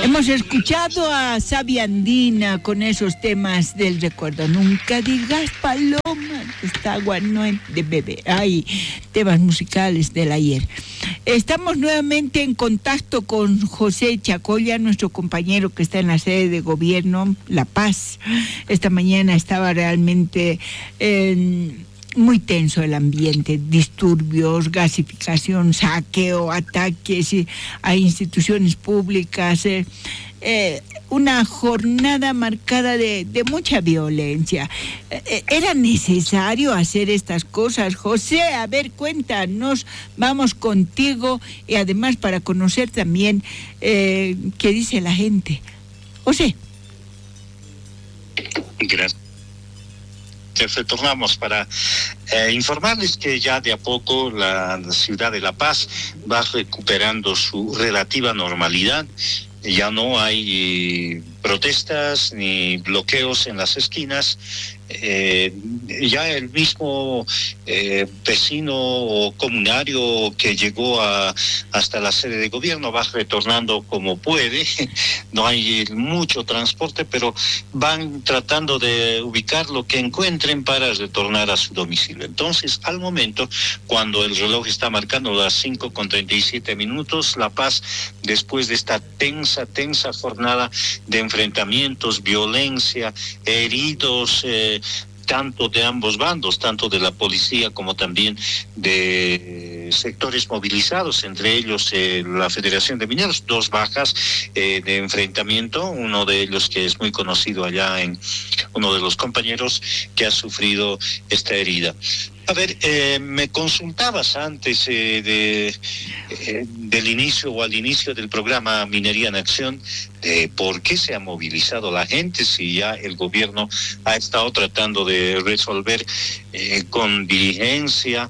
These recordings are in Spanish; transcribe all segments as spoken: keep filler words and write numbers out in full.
Hemos escuchado a Sabia Andina con esos temas del recuerdo. Nunca digas paloma, esta agua no es de beber. Ay, temas musicales del ayer. Estamos nuevamente en contacto con José Chacolla, nuestro compañero que está en la sede de gobierno, La Paz. Esta mañana estaba realmente eh, muy tenso el ambiente, disturbios, gasificación, saqueo, ataques a instituciones públicas, eh, eh, una jornada marcada de, de mucha violencia. Eh, ¿Era necesario hacer estas cosas? José, a ver, cuéntanos, vamos contigo, y además para conocer también eh, qué dice la gente. José. Gracias. Retornamos para eh, informarles que ya de a poco la, la ciudad de La Paz va recuperando su relativa normalidad. Ya no hay eh, protestas ni bloqueos en las esquinas. Eh, ya el mismo eh, vecino o comunario que llegó a, hasta la sede de gobierno va retornando como puede. No hay mucho transporte, pero van tratando de ubicar lo que encuentren para retornar a su domicilio. Entonces, al momento, cuando el reloj está marcando las cinco con treinta y siete minutos, La Paz, después de esta tensa, tensa jornada de enfrentamientos, violencia, heridos, eh, tanto de ambos bandos, tanto de la policía como también de sectores movilizados, entre ellos eh, la Federación de Mineros, dos bajas eh, de enfrentamiento, uno de ellos que es muy conocido allá en uno de los compañeros que ha sufrido esta herida. A ver, eh, me consultabas antes eh, de, eh, del inicio o al inicio del programa Minería en Acción, de por qué se ha movilizado la gente si ya el gobierno ha estado tratando de resolver eh, con diligencia.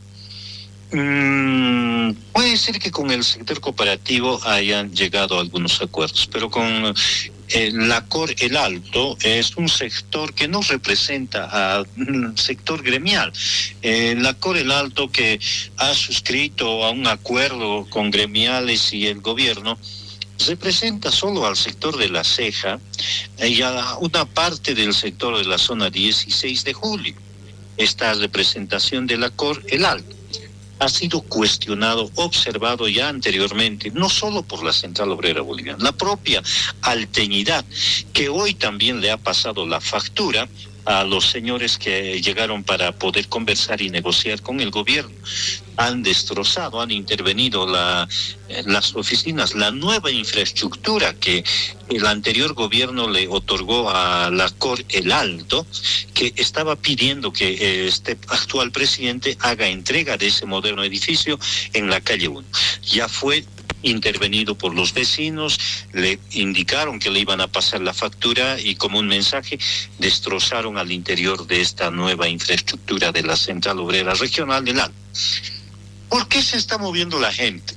Mm, puede ser que con el sector cooperativo hayan llegado a algunos acuerdos, pero con eh, la COR El Alto es un sector que no representa al sector gremial. Eh, la COR El Alto, que ha suscrito a un acuerdo con gremiales y el gobierno, representa solo al sector de La Ceja y a una parte del sector de la zona dieciséis de julio. Esta representación de la COR El Alto ha sido cuestionado, observado ya anteriormente, no solo por la Central Obrera Boliviana, la propia Alteñidad, que hoy también le ha pasado la factura a los señores que llegaron para poder conversar y negociar con el gobierno. Han destrozado, han intervenido la, eh, las oficinas, la nueva infraestructura que el anterior gobierno le otorgó a la COR El Alto, que estaba pidiendo que eh, este actual presidente haga entrega de ese moderno edificio en la calle uno. Ya fue intervenido por los vecinos, le indicaron que le iban a pasar la factura y como un mensaje destrozaron al interior de esta nueva infraestructura de la Central Obrera Regional del Alto. ¿Por qué se está moviendo la gente?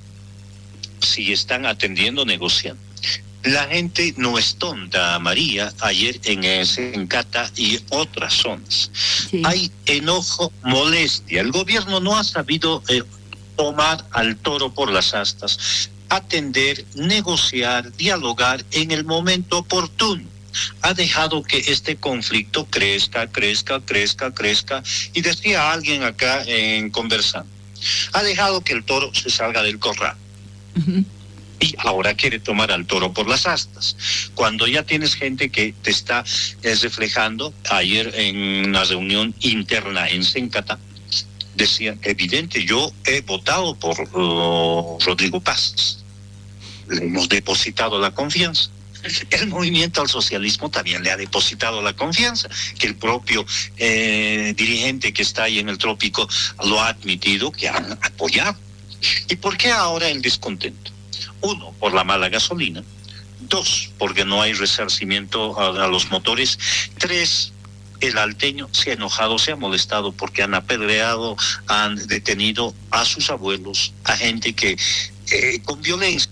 Si están atendiendo, negociando. La gente no es tonta, María, ayer en Sencata y otras zonas. Sí. Hay enojo, molestia. El gobierno no ha sabido eh, tomar al toro por las astas, atender, negociar, dialogar en el momento oportuno. Ha dejado que este conflicto crezca, crezca, crezca, crezca. Y decía alguien acá en conversando, ha dejado que el toro se salga del corral. Uh-huh. Y ahora quiere tomar al toro por las astas. Cuando ya tienes gente que te está eh, reflejando, ayer en una reunión interna en Sencata, decía, evidente, yo he votado por uh, Rodrigo Paz. Le hemos depositado la confianza. El movimiento al socialismo también le ha depositado la confianza, que el propio eh, dirigente que está ahí en el trópico lo ha admitido, que han apoyado. ¿Y por qué ahora el descontento? Uno, por la mala gasolina. Dos, porque no hay resarcimiento a, a los motores. Tres, el alteño se ha enojado, se ha molestado porque han apedreado, han detenido a sus abuelos, a gente que eh, con violencia.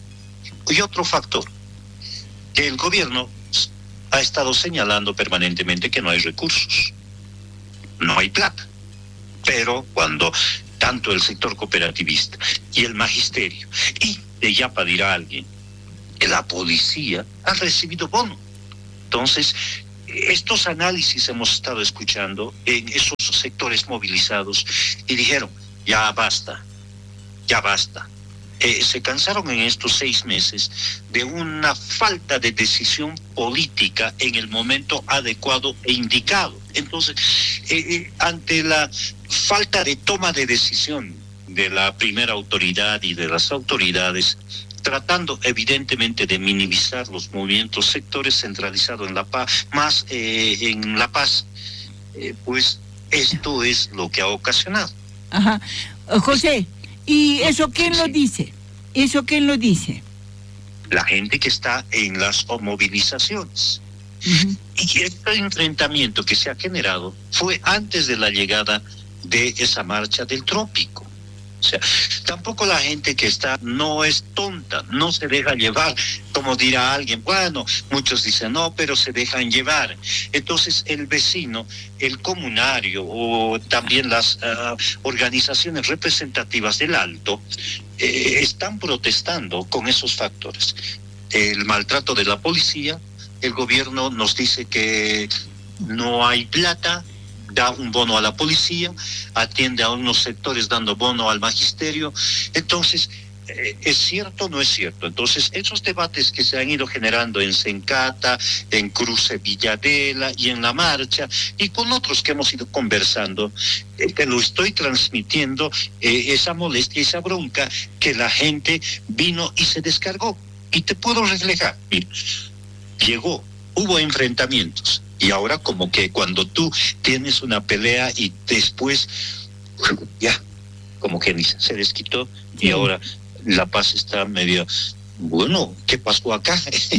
Y otro factor, que el gobierno ha estado señalando permanentemente que no hay recursos, no hay plata. Pero cuando tanto el sector cooperativista y el magisterio y de Yapa dirá alguien la policía ha recibido bono. Entonces, estos análisis hemos estado escuchando en esos sectores movilizados y dijeron, ya basta, ya basta. Eh, se cansaron en estos seis meses de una falta de decisión política en el momento adecuado e indicado. Entonces, eh, eh, ante la falta de toma de decisión de la primera autoridad y de las autoridades, tratando evidentemente de minimizar los movimientos, sectores centralizados en La Paz, más eh, en La Paz, eh, pues esto es lo que ha ocasionado. Ajá. José, ¿y eso quién lo dice? ¿Eso quién lo dice? La gente que está en las movilizaciones. Uh-huh. Y este enfrentamiento que se ha generado fue antes de la llegada de esa marcha del trópico. O sea, tampoco la gente que está no es tonta, no se deja llevar, como dirá alguien. Bueno, muchos dicen no, pero se dejan llevar. Entonces el vecino, el comunario o también las uh, organizaciones representativas del Alto eh, están protestando con esos factores. El maltrato de la policía, el gobierno nos dice que no hay plata, da un bono a la policía, atiende a unos sectores dando bono al magisterio. Entonces, eh, ¿es cierto o no es cierto? Entonces, esos debates que se han ido generando en Sencata, en Cruce Villadela y en La Marcha, y con otros que hemos ido conversando, eh, te lo estoy transmitiendo, eh, esa molestia, esa bronca que la gente vino y se descargó. Y te puedo reflejar, mira, llegó, hubo enfrentamientos. Y ahora como que cuando tú tienes una pelea y después, ya, como que se desquitó y sí. Ahora la paz está medio, bueno, ¿qué pasó acá?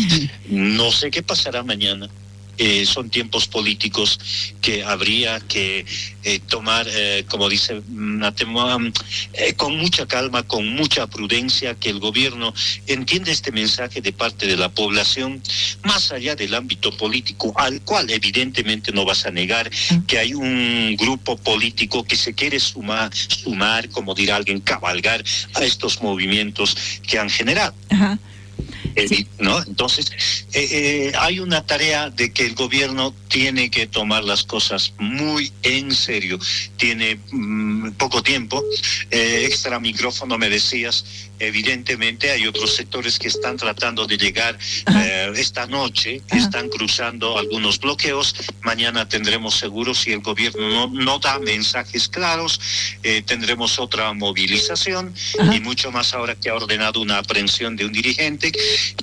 No sé qué pasará mañana. Eh, son tiempos políticos que habría que eh, tomar, eh, como dice Natema, eh, con mucha calma, con mucha prudencia, que el gobierno entienda este mensaje de parte de la población, más allá del ámbito político, al cual evidentemente no vas a negar que hay un grupo político que se quiere sumar, sumar, como dirá alguien, cabalgar a estos movimientos que han generado. Ajá. Sí. ¿No? Entonces, eh, eh, hay una tarea de que el gobierno tiene que tomar las cosas muy en serio. Tiene mmm, poco tiempo. Eh, extra micrófono me decías, evidentemente hay otros sectores que están tratando de llegar eh, esta noche, Ajá. Están cruzando algunos bloqueos. Mañana tendremos seguro, si el gobierno no, no da mensajes claros, eh, tendremos otra movilización. Ajá. Y mucho más ahora que ha ordenado una aprehensión de un dirigente.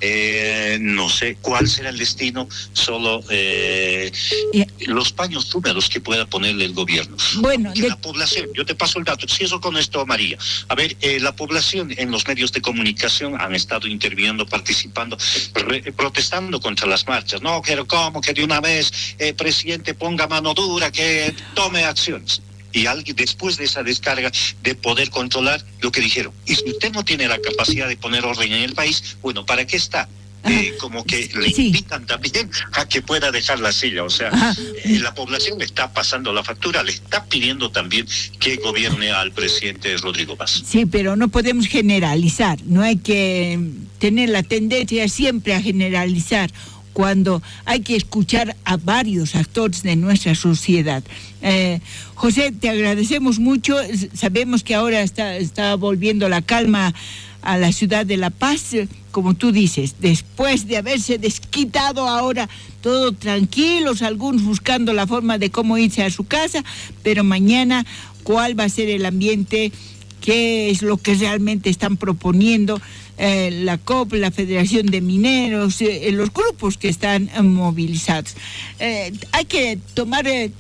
Eh, no sé cuál será el destino, solo eh, yeah. los paños húmedos que pueda ponerle el gobierno. Bueno, de... la población, yo te paso el dato, si eso con esto, María. A ver, eh, la población en los medios de comunicación han estado interviniendo, participando, re, protestando contra las marchas. No, pero ¿cómo? Que de una vez, eh, presidente, ponga mano dura, que tome acciones. Y alguien, después de esa descarga de poder controlar, lo que dijeron, y si usted no tiene la capacidad de poner orden en el país, bueno, ¿para qué está? Eh, como que le sí. invitan también a que pueda dejar la silla. O sea, eh, la población le está pasando la factura, le está pidiendo también que gobierne al presidente Rodrigo Paz. Sí, pero no podemos generalizar, no hay que tener la tendencia siempre a generalizar, cuando hay que escuchar a varios actores de nuestra sociedad. Eh, José, te agradecemos mucho. Sabemos que ahora está, está volviendo la calma a la ciudad de La Paz, como tú dices, después de haberse desquitado ahora todo tranquilos, algunos buscando la forma de cómo irse a su casa, pero mañana, ¿cuál va a ser el ambiente? ¿Qué es lo que realmente están proponiendo eh, la C O P, la Federación de Mineros, eh, los grupos que están eh, movilizados? Eh, hay que tomar eh,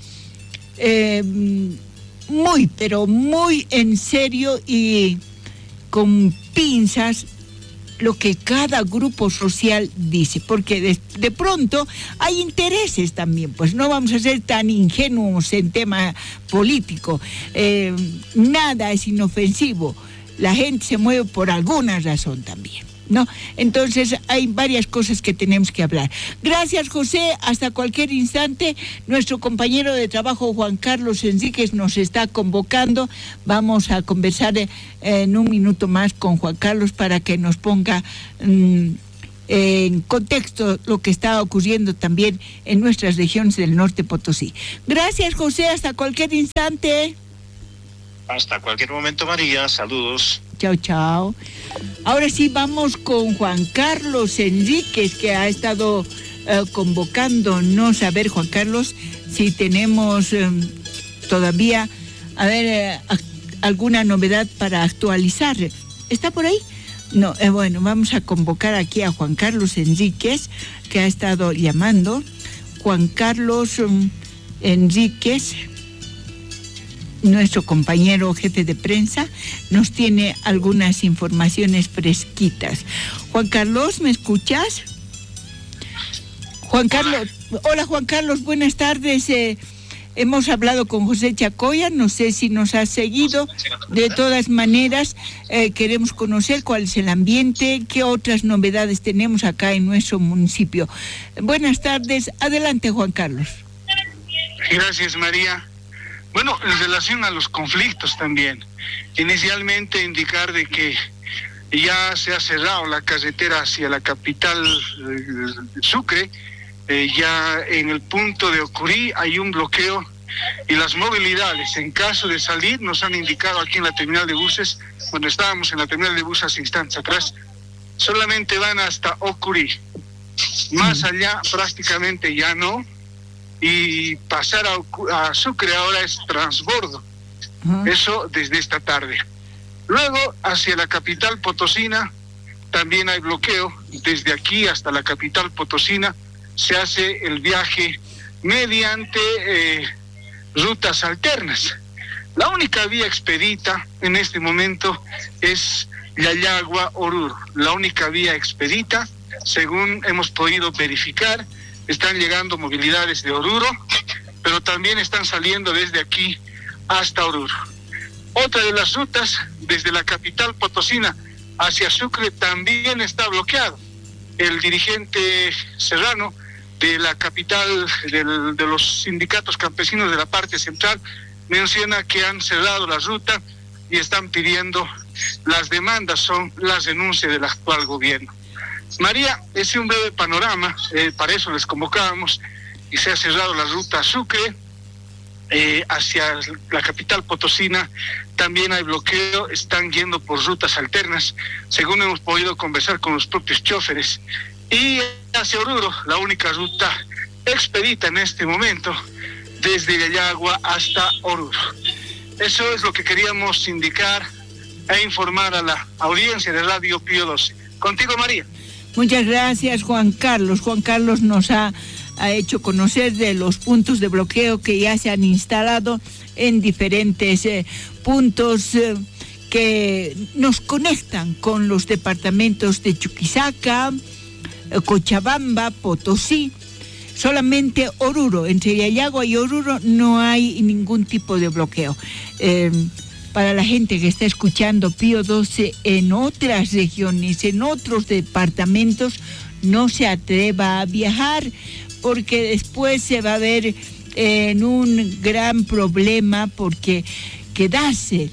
eh, muy, pero muy en serio y con pinzas lo que cada grupo social dice, porque de, de pronto hay intereses también, pues no vamos a ser tan ingenuos en tema político, eh, nada es inofensivo, la gente se mueve por alguna razón también, ¿no? Entonces hay varias cosas que tenemos que hablar. Gracias, José, hasta cualquier instante. Nuestro compañero de trabajo, Juan Carlos Enríquez, nos está convocando. Vamos a conversar eh, en un minuto más con Juan Carlos para que nos ponga mmm, en contexto lo que está ocurriendo también en nuestras regiones del norte Potosí. Gracias, José, hasta cualquier instante. Hasta cualquier momento, María. Saludos. Chao, chao. Ahora sí vamos con Juan Carlos Enríquez, que ha estado eh, convocándonos. A ver, Juan Carlos, si tenemos eh, todavía, a ver, eh, alguna novedad para actualizar. ¿Está por ahí? No, eh, bueno, vamos a convocar aquí a Juan Carlos Enríquez, que ha estado llamando. Juan Carlos um, Enríquez, nuestro compañero jefe de prensa, nos tiene algunas informaciones fresquitas. Juan Carlos, ¿me escuchas? Juan Carlos, hola Juan Carlos, buenas tardes. Eh, hemos hablado con José Chacoya, no sé si nos has seguido. De todas maneras, eh, queremos conocer cuál es el ambiente, qué otras novedades tenemos acá en nuestro municipio. Buenas tardes, adelante Juan Carlos. Gracias, María. Bueno, en relación a los conflictos también, inicialmente indicar de que ya se ha cerrado la carretera hacia la capital eh, Sucre, eh, ya en el punto de Ocurí hay un bloqueo y las movilidades, en caso de salir, nos han indicado aquí en la terminal de buses, cuando estábamos en la terminal de buses hace instantes atrás, solamente van hasta Ocurí, más allá prácticamente ya no. Y pasar a, a Sucre ahora es transbordo. Uh-huh. Eso desde esta tarde. Luego, hacia la capital potosina, también hay bloqueo. Desde aquí hasta la capital potosina se hace el viaje mediante eh, rutas alternas. La única vía expedita en este momento es Yayagua-Oruro. La única vía expedita, según hemos podido verificar. Están llegando movilidades de Oruro, pero también están saliendo desde aquí hasta Oruro. Otra de las rutas, desde la capital potosina hacia Sucre, también está bloqueado. El dirigente Serrano de la capital del, de los sindicatos campesinos de la parte central menciona que han cerrado la ruta y están pidiendo, las demandas son las denuncias del actual gobierno. María, ese es un breve panorama, eh, para eso les convocábamos, y se ha cerrado la ruta Sucre, eh, hacia la capital potosina también hay bloqueo, están yendo por rutas alternas, según hemos podido conversar con los propios choferes, y hacia Oruro, la única ruta expedita en este momento, desde Yayagua hasta Oruro. Eso es lo que queríamos indicar e informar a la audiencia de Radio Pío doce. Contigo, María. Muchas gracias, Juan Carlos. Juan Carlos nos ha, ha hecho conocer de los puntos de bloqueo que ya se han instalado en diferentes eh, puntos eh, que nos conectan con los departamentos de Chuquisaca, eh, Cochabamba, Potosí. Solamente Oruro, entre Yayagua y Oruro no hay ningún tipo de bloqueo. Eh, Para la gente que está escuchando Pío doce en otras regiones, en otros departamentos, no se atreva a viajar porque después se va a ver en un gran problema, porque quedarse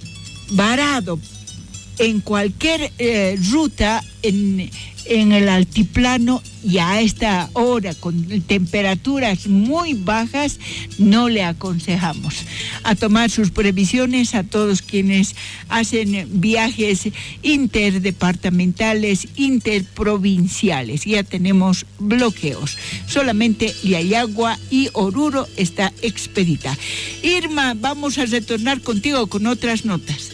varado en cualquier eh, ruta en, en el altiplano y a esta hora con temperaturas muy bajas no le aconsejamos. A tomar sus previsiones a todos quienes hacen viajes interdepartamentales, interprovinciales. Ya tenemos bloqueos. Solamente Yayagua y Oruro está expedita. Irma, vamos a retornar contigo con otras notas.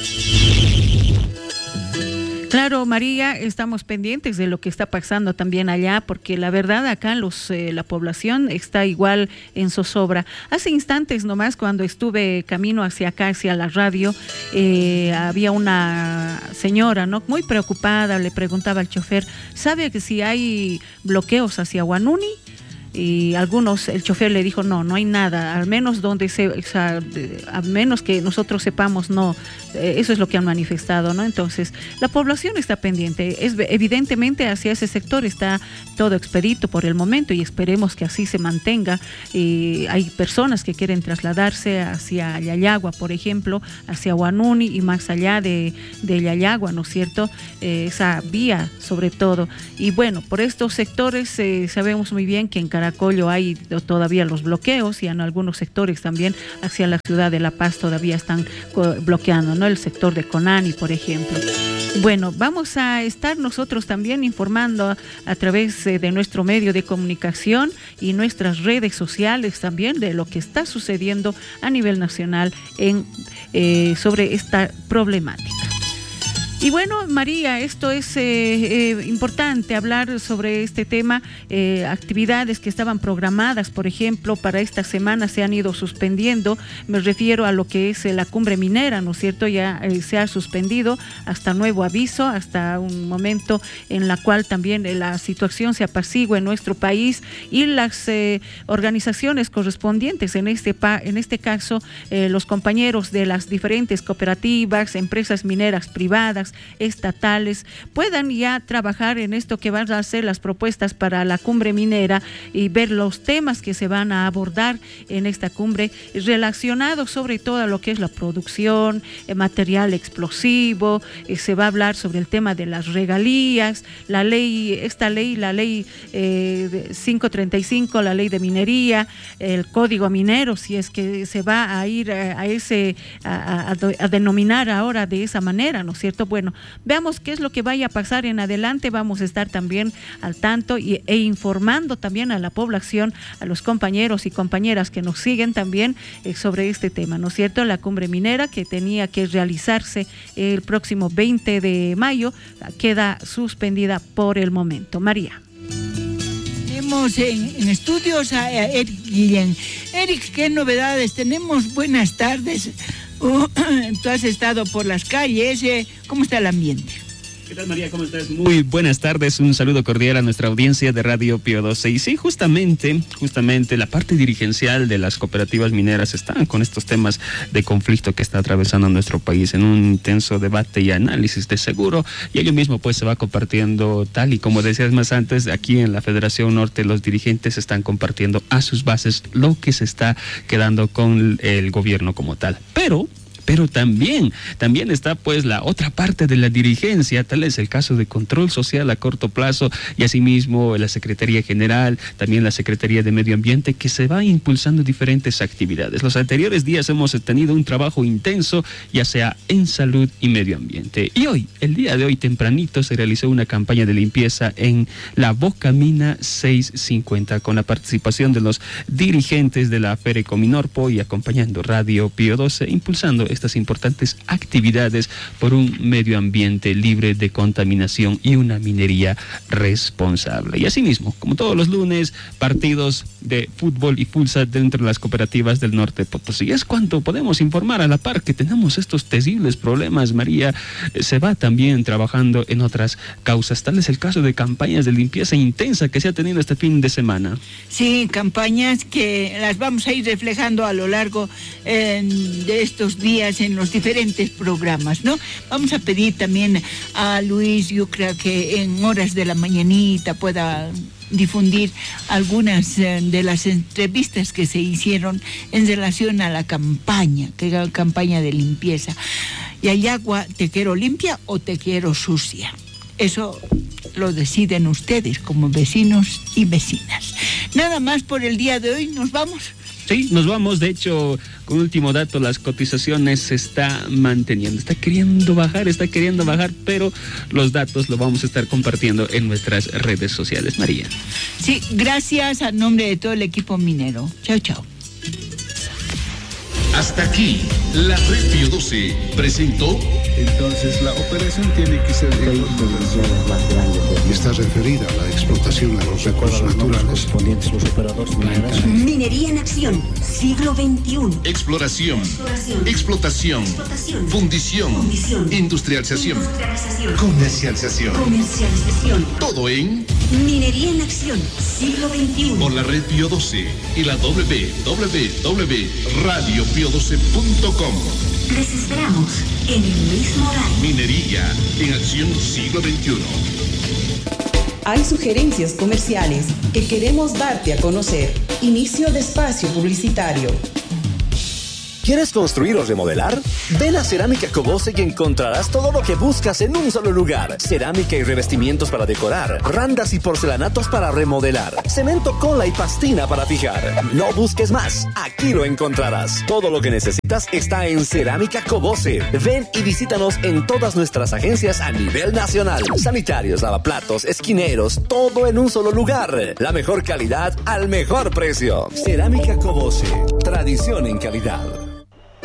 Claro, María, estamos pendientes de lo que está pasando también allá, porque la verdad acá los eh, la población está igual en zozobra. Hace instantes nomás, cuando estuve camino hacia acá, hacia la radio, eh, había una señora, ¿no?, muy preocupada, le preguntaba al chofer, ¿sabe que si hay bloqueos hacia Huanuni? y algunos, el chofer le dijo, no, no hay nada, al menos donde se, o sea, a menos que nosotros sepamos, no, eso es lo que han manifestado, ¿no? Entonces, la población está pendiente, es, evidentemente hacia ese sector está todo expedito por el momento y esperemos que así se mantenga. Eh, hay personas que quieren trasladarse hacia Yayagua, por ejemplo, hacia Huanuni y más allá de, de Yayagua, ¿no es cierto? Eh, esa vía sobre todo. Y bueno, por estos sectores eh, sabemos muy bien que en Caracollo hay todavía los bloqueos y en algunos sectores también hacia la ciudad de La Paz todavía están bloqueando, ¿no? El sector de Conani, por ejemplo. Bueno, vamos a estar nosotros también informando a, a través eh, de nuestro medio de comunicación y nuestras redes sociales también de lo que está sucediendo a nivel nacional en, eh, sobre esta problemática. Y bueno, María, esto es eh, eh, importante hablar sobre este tema. Eh, actividades que estaban programadas, por ejemplo, para esta semana se han ido suspendiendo. Me refiero a lo que es eh, la cumbre minera, ¿no es cierto? Ya eh, se ha suspendido hasta nuevo aviso, hasta un momento en la cual también eh, la situación se apacigua en nuestro país y las eh, organizaciones correspondientes, en este, pa en este caso, eh, los compañeros de las diferentes cooperativas, empresas mineras privadas, estatales, puedan ya trabajar en esto que van a ser las propuestas para la cumbre minera y ver los temas que se van a abordar en esta cumbre relacionados sobre todo a lo que es la producción, eh, material explosivo, eh, se va a hablar sobre el tema de las regalías, la ley, esta ley, la ley eh, quinientos treinta y cinco, la ley de minería, el código minero, si es que se va a ir a, a ese, a, a, a denominar ahora de esa manera, ¿no es cierto? Bueno, veamos qué es lo que vaya a pasar en adelante, vamos a estar también al tanto y, e informando también a la población, a los compañeros y compañeras que nos siguen también eh, sobre este tema, ¿no es cierto? La cumbre minera que tenía que realizarse el próximo veinte de mayo queda suspendida por el momento. María. Tenemos en, en estudios a, a Eric Guillén. Eric, ¿qué novedades tenemos? Buenas tardes. Uh, tú has estado por las calles, eh, ¿cómo está el ambiente? ¿Qué tal, María? ¿Cómo estás? Muy buenas tardes, un saludo cordial a nuestra audiencia de Radio Pío doce. Y sí, justamente, justamente la parte dirigencial de las cooperativas mineras están con estos temas de conflicto que está atravesando nuestro país en un intenso debate y análisis de seguro, y ello mismo pues se va compartiendo tal y como decías más antes, aquí en la Federación Norte los dirigentes están compartiendo a sus bases lo que se está quedando con el gobierno como tal. Pero... Pero también, también está pues la otra parte de la dirigencia, tal es el caso de control social a corto plazo y asimismo la Secretaría General, también la Secretaría de Medio Ambiente, que se va impulsando diferentes actividades. Los anteriores días hemos tenido un trabajo intenso, ya sea en salud y medio ambiente. Y hoy, el día de hoy tempranito, se realizó una campaña de limpieza en la Boca Mina seiscientos cincuenta con la participación de los dirigentes de la Fereco Minorpo y acompañando Radio Pío doce, impulsando estas importantes actividades por un medio ambiente libre de contaminación y una minería responsable. Y asimismo, como todos los lunes, partidos de fútbol y futsal dentro de las cooperativas del norte de Potosí. Es cuanto podemos informar, a la par que tenemos estos terribles problemas, María. Se va también trabajando en otras causas. Tal es el caso de campañas de limpieza intensa que se ha tenido este fin de semana. Sí, campañas que las vamos a ir reflejando a lo largo eh, de estos días en los diferentes programas, ¿no? Vamos a pedir también a Luis Yucra que en horas de la mañanita pueda difundir algunas eh, de las entrevistas que se hicieron en relación a la campaña, que era campaña de limpieza. Yayagua, ¿te quiero limpia o te quiero sucia? Eso lo deciden ustedes como vecinos y vecinas. Nada más por el día de hoy, nos vamos. Sí, nos vamos. De hecho, con último dato, las cotizaciones se está manteniendo. Está queriendo bajar, está queriendo bajar, pero los datos los vamos a estar compartiendo en nuestras redes sociales. María. Sí, gracias a nombre de todo el equipo minero. Chao, chao. Hasta aquí, la Red Pío doce presentó. Entonces la operación tiene que ser de las dimensiones más grandes. Está referida a la explotación de los recursos naturales correspondientes los operadores mineros. Minería en acción, siglo veintiuno. Exploración, Exploración. Explotación, Explotación. Fundición, Fundición. Industrialización, Industrialización. Comercialización. Comercialización. Todo en Minería en acción, siglo veintiuno. Por la red Pío doce y la doble u doble u doble u punto radio pío doce punto com. Les esperamos en el mismo horario. Minería en acción, siglo veintiuno. Hay sugerencias comerciales que queremos darte a conocer. Inicio de espacio publicitario. ¿Quieres construir o remodelar? Ven a Cerámica Cobose y encontrarás todo lo que buscas en un solo lugar. Cerámica y revestimientos para decorar, randas y porcelanatos para remodelar, cemento, cola y pastina para fijar. No busques más, aquí lo encontrarás. Todo lo que necesitas está en Cerámica Cobose. Ven y visítanos en todas nuestras agencias a nivel nacional. Sanitarios, lavaplatos, esquineros, todo en un solo lugar. La mejor calidad al mejor precio. Cerámica Cobose, tradición en calidad.